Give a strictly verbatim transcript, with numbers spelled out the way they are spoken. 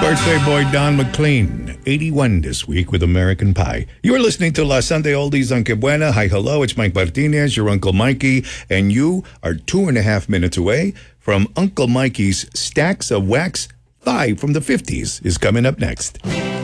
birthday boy Don McLean, eighty-one this week with American Pie. You are listening to La Sunday Oldies on Que Buena. Hi, hello, it's Mike Martinez, your Uncle Mikey, and you are two and a half minutes away from Uncle Mikey's Stacks of Wax. Five from the fifties is coming up next.